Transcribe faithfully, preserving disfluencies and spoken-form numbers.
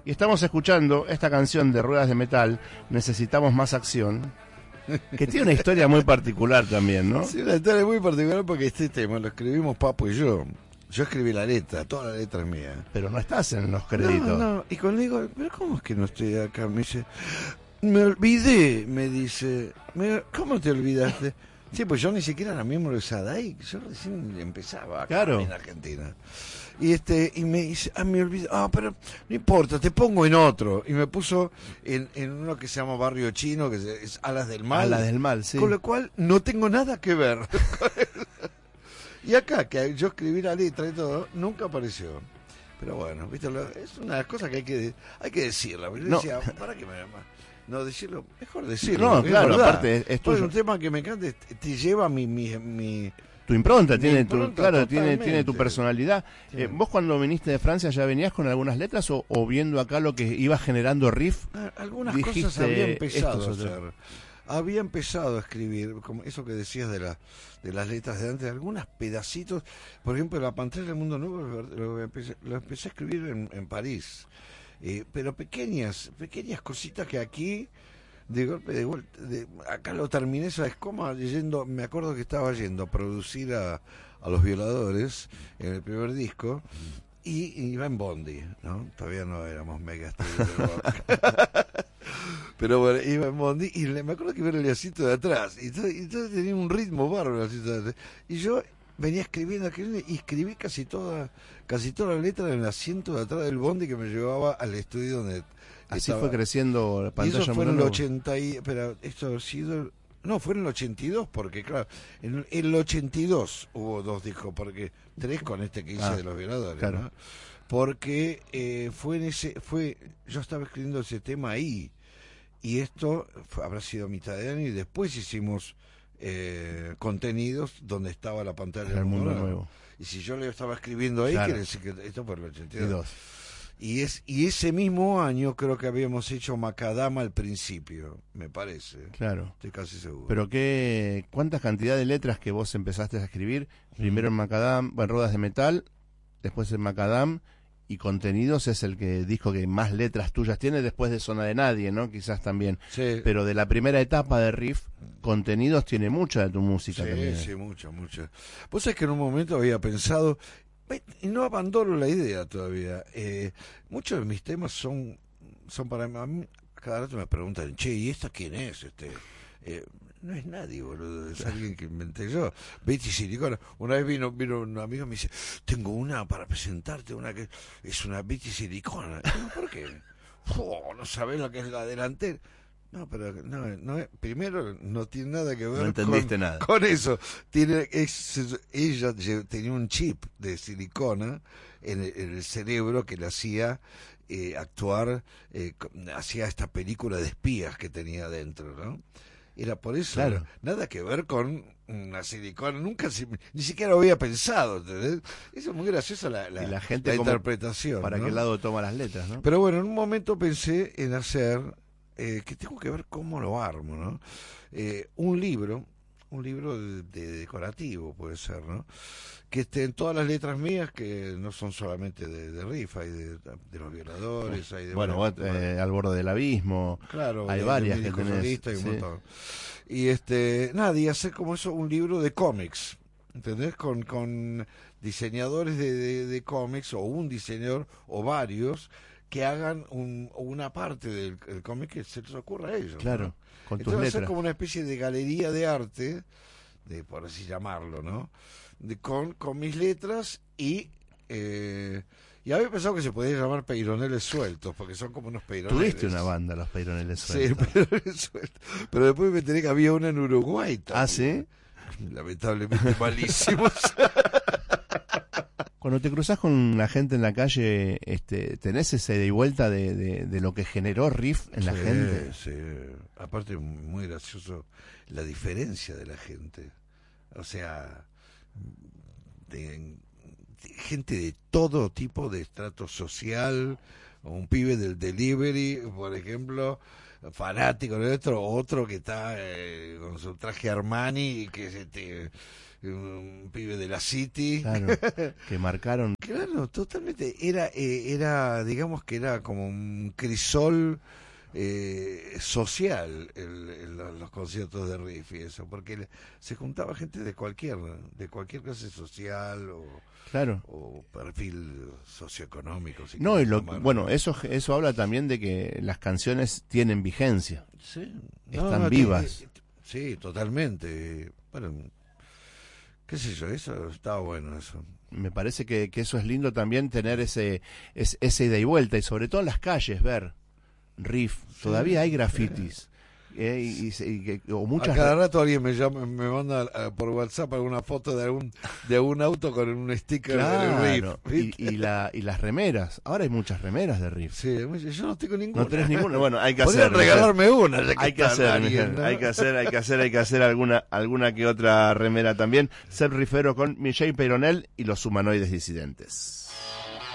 Y estamos escuchando esta canción de Ruedas de Metal, Necesitamos Más Acción, que tiene una historia muy particular también, ¿no? Sí, una historia muy particular porque este tema lo escribimos Papo y yo. Yo escribí la letra, toda la letra es mía. Pero no estás en los créditos. No, no, y cuando digo, ¿pero cómo es que no estoy acá? Me dice, me olvidé, me dice, me, ¿cómo te olvidaste? Sí, pues yo ni siquiera era miembro de Sadai, yo recién empezaba acá claro. en Argentina. Y este y me dice, ah, me olvidé, ah, pero no importa, te pongo en otro. Y me puso en, en uno que se llama Barrio Chino, que es Alas del Mal. Alas del Mal, sí. Con lo cual no tengo nada que ver. Y acá, que yo escribí la letra y todo, nunca apareció. Pero bueno, ¿viste? Es una cosa que hay que, hay que decirla. Yo no. decía, ¿para qué me llama? No, decirlo, mejor decirlo. No, claro, verdad. aparte es tuyo. Es un tema que me encanta, te lleva mi... mi, mi tu impronta, mi tiene impronta tu, claro, totalmente. tiene, tiene tu personalidad. Sí. Eh, ¿Vos cuando viniste de Francia ya venías con algunas letras o, o viendo acá lo que iba generando riff? Algunas cosas había empezado a hacer. Había empezado a escribir, como eso que decías de, la, de las letras de antes, algunos pedacitos. Por ejemplo, La Pantera del Mundo Nuevo lo empecé, lo empecé a escribir en, en París. Eh, pero pequeñas, pequeñas cositas que aquí, de golpe, de vuelta, de, acá lo terminé, ¿sabes cómo? Yendo, me acuerdo que estaba yendo a producir a, a Los Violadores en el primer disco, y, y iba en Bondi, ¿no? Todavía no éramos mega estrellas de rock. Pero bueno, iba en Bondi y le, me acuerdo que iba en el asiento de atrás y entonces, y entonces tenía un ritmo bárbaro el asiento de atrás. Y yo venía escribiendo, escribiendo y escribí casi toda casi toda la letra en el asiento de atrás del Bondi que me llevaba al estudio donde así estaba. Fue creciendo la pantalla. Y eso fue en el ochenta y... Pero esto ha sido... No, fue en el ochenta y dos, porque claro, en el ochenta y dos hubo dos discos, porque tres con este que hice ah, de Los Violadores, claro. ¿No? Porque eh, fue en ese... fue Yo estaba escribiendo ese tema ahí. Y esto fue, habrá sido a mitad de año y después hicimos eh, Contenidos donde estaba La Pantalla del Mundo, mundo Nuevo. Y si yo le estaba escribiendo ahí, claro. Quiere decir que esto fue el ochenta y dos. Y, es, y ese mismo año creo que habíamos hecho Macadam al principio, me parece. Claro. Estoy casi seguro. Pero qué, ¿cuántas cantidad de letras que vos empezaste a escribir? Primero en Macadam, bueno, Ruedas de Metal, después en Macadam... Y Contenidos es el que disco que más letras tuyas tiene después de Zona de Nadie, ¿no? Quizás también. Sí. Pero de la primera etapa de Riff, Contenidos tiene mucha de tu música sí, también. Sí, sí, mucha, mucha. Vos sabés que en un momento había pensado, y no abandono la idea todavía, eh, muchos de mis temas son, son para mí, cada rato me preguntan, che, ¿y esta quién es? Este eh, No es nadie, boludo, es alguien que inventé yo. Betty Silicona. Una vez vino, vino un amigo y me dice, tengo una para presentarte, una que es una Betty Silicona. No, ¿por qué? Oh, no sabés lo que es la delantera. No, pero no, no, primero no tiene nada que ver no entendiste con, nada. con eso. Tiene, es, ella tenía un chip de silicona en el, en el cerebro que le hacía eh, actuar, eh, hacía esta película de espías que tenía dentro, ¿no? Era por eso, claro. Nada que ver con una silicona, nunca se, ni siquiera lo había pensado, ¿entendés? Eso es muy graciosa la, la, y la, gente la interpretación. ¿Para ¿no? qué lado toma las letras, no? Pero bueno, en un momento pensé en hacer, eh, que tengo que ver cómo lo armo, ¿no? Eh, un libro, un libro de, de decorativo puede ser, ¿no? Que estén todas las letras mías, que no son solamente de, de Riff, hay de, de Los Violadores, hay de... Bueno, bueno eh, Al Borde del Abismo, claro, hay de, varias de que tenés. Y, un sí. montón. Y este, nada, y hacer como eso un libro de cómics, ¿entendés? Con, con diseñadores de, de, de cómics, o un diseñador, o varios, que hagan un, una parte del, del cómic que se les ocurra a ellos. Claro, ¿no? con tus Entonces letras. hacer como una especie de galería de arte, de por así llamarlo, ¿no? De, con, con mis letras y... Eh, y había pensado que se podía llamar Peironeles Sueltos, porque son como unos peironeles. Tuviste una banda, los Peironeles Sueltos. Sí, Peironeles Sueltos. Pero después me enteré que había una en Uruguay también. ¿Ah, sí? Lamentablemente malísimos. Cuando te cruzás con la gente en la calle, este, ¿tenés esa ida y vuelta de, de, de lo que generó Riff en sí, la gente? Sí, aparte muy gracioso la diferencia de la gente. O sea, de, de gente de todo tipo de estrato social, un pibe del delivery, por ejemplo, fanático de otro, otro que está eh, con su traje Armani y que se te... un pibe de la City. Claro, que marcaron. Claro, totalmente. Era, eh, era, digamos que era como un crisol eh, social el, el, los conciertos de Riff y eso, porque se juntaba gente de cualquier, de cualquier clase social o, claro, o perfil socioeconómico. Si no, y lo, bueno, eso, eso habla también de que las canciones tienen vigencia. Sí, están no, vivas. Que, sí, totalmente. Bueno, qué sé yo, eso estaba bueno eso. Me parece que, que eso es lindo también, tener ese, ese, ese ida y vuelta, y sobre todo en las calles, ver Riff, sí, todavía hay grafitis. Eh, y, y, y, o muchas... A cada rato alguien me llama, me manda uh, por WhatsApp alguna foto de algún de un auto con un sticker, claro, de Riff. Y, y, la, y las remeras. Ahora hay muchas remeras de Riff. Sí, yo no tengo ninguna. No tenés ninguna. Bueno, hay que Podrían hacer. regalarme una. Ya que hay que hacer, alguien, ¿no? hay que hacer, hay que hacer, hay que hacer alguna, alguna que otra remera también. Ser Riffero con Michelle Peyronel y los humanoides disidentes.